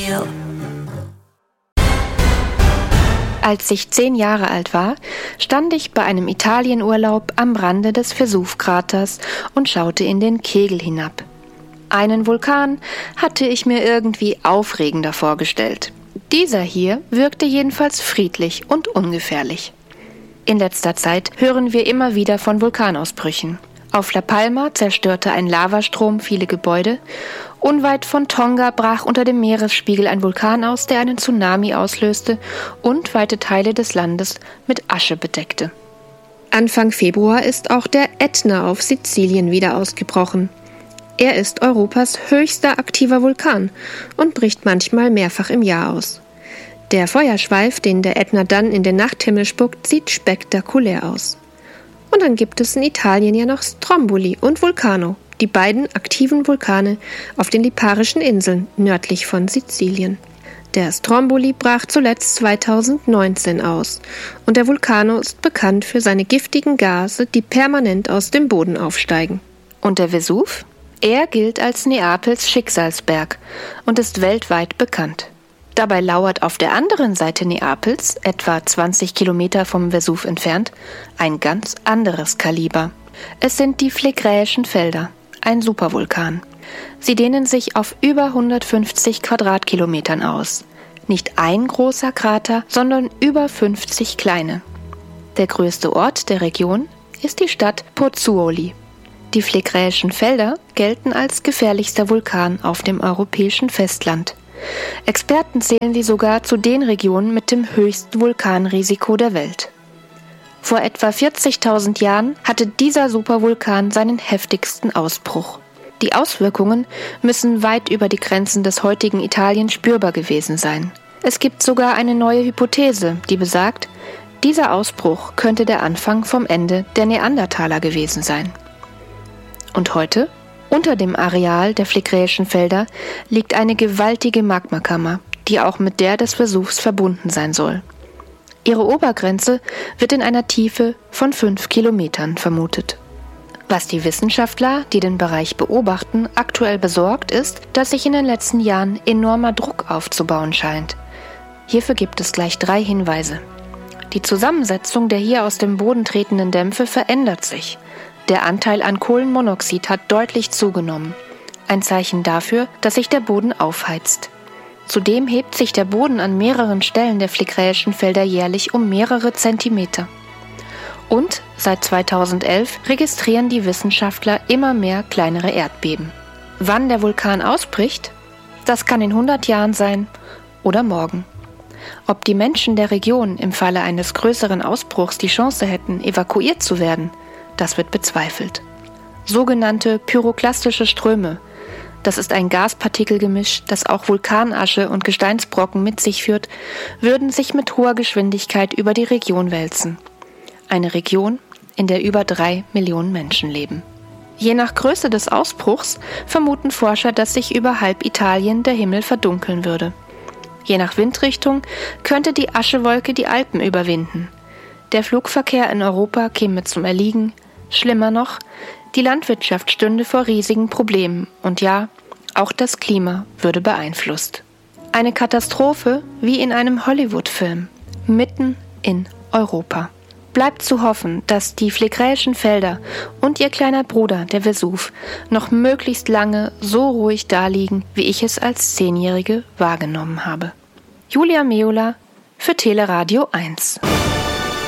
real. Als ich 10 Jahre alt war, stand ich bei einem Italienurlaub am Rande des Vesuvkraters und schaute in den Kegel hinab. Einen Vulkan hatte ich mir irgendwie aufregender vorgestellt. Dieser hier wirkte jedenfalls friedlich und ungefährlich. In letzter Zeit hören wir immer wieder von Vulkanausbrüchen. Auf La Palma zerstörte ein Lavastrom viele Gebäude. Unweit von Tonga brach unter dem Meeresspiegel ein Vulkan aus, der einen Tsunami auslöste und weite Teile des Landes mit Asche bedeckte. Anfang Februar ist auch der Ätna auf Sizilien wieder ausgebrochen. Er ist Europas höchster aktiver Vulkan und bricht manchmal mehrfach im Jahr aus. Der Feuerschweif, den der Ätna dann in den Nachthimmel spuckt, sieht spektakulär aus. Und dann gibt es in Italien ja noch Stromboli und Vulcano, die beiden aktiven Vulkane auf den Liparischen Inseln nördlich von Sizilien. Der Stromboli brach zuletzt 2019 aus und der Vulcano ist bekannt für seine giftigen Gase, die permanent aus dem Boden aufsteigen. Und der Vesuv? Er gilt als Neapels Schicksalsberg und ist weltweit bekannt. Dabei lauert auf der anderen Seite Neapels, etwa 20 Kilometer vom Vesuv entfernt, ein ganz anderes Kaliber. Es sind die Phlegräischen Felder, ein Supervulkan. Sie dehnen sich auf über 150 Quadratkilometern aus. Nicht ein großer Krater, sondern über 50 kleine. Der größte Ort der Region ist die Stadt Pozzuoli. Die Phlegräischen Felder gelten als gefährlichster Vulkan auf dem europäischen Festland. Experten zählen sie sogar zu den Regionen mit dem höchsten Vulkanrisiko der Welt. Vor etwa 40.000 Jahren hatte dieser Supervulkan seinen heftigsten Ausbruch. Die Auswirkungen müssen weit über die Grenzen des heutigen Italien spürbar gewesen sein. Es gibt sogar eine neue Hypothese, die besagt, dieser Ausbruch könnte der Anfang vom Ende der Neandertaler gewesen sein. Und heute? Unter dem Areal der Phlegräischen Felder liegt eine gewaltige Magmakammer, die auch mit der des Vesuvs verbunden sein soll. Ihre Obergrenze wird in einer Tiefe von 5 Kilometern vermutet. Was die Wissenschaftler, die den Bereich beobachten, aktuell besorgt, ist, dass sich in den letzten Jahren enormer Druck aufzubauen scheint. Hierfür gibt es gleich 3 Hinweise. Die Zusammensetzung der hier aus dem Boden tretenden Dämpfe verändert sich. Der Anteil an Kohlenmonoxid hat deutlich zugenommen. Ein Zeichen dafür, dass sich der Boden aufheizt. Zudem hebt sich der Boden an mehreren Stellen der Phlegräischen Felder jährlich um mehrere Zentimeter. Und seit 2011 registrieren die Wissenschaftler immer mehr kleinere Erdbeben. Wann der Vulkan ausbricht? Das kann in 100 Jahren sein oder morgen. Ob die Menschen der Region im Falle eines größeren Ausbruchs die Chance hätten, evakuiert zu werden, das wird bezweifelt. Sogenannte pyroklastische Ströme, das ist ein Gaspartikelgemisch, das auch Vulkanasche und Gesteinsbrocken mit sich führt, würden sich mit hoher Geschwindigkeit über die Region wälzen. Eine Region, in der über 3 Millionen Menschen leben. Je nach Größe des Ausbruchs vermuten Forscher, dass sich über halb Italien der Himmel verdunkeln würde. Je nach Windrichtung könnte die Aschewolke die Alpen überwinden. Der Flugverkehr in Europa käme zum Erliegen. Schlimmer noch, die Landwirtschaft stünde vor riesigen Problemen und ja, auch das Klima würde beeinflusst. Eine Katastrophe wie in einem Hollywood-Film, mitten in Europa. Bleibt zu hoffen, dass die Phlegräischen Felder und ihr kleiner Bruder, der Vesuv, noch möglichst lange so ruhig daliegen, wie ich es als 10-Jährige wahrgenommen habe. Julia Meola für Teleradio 1.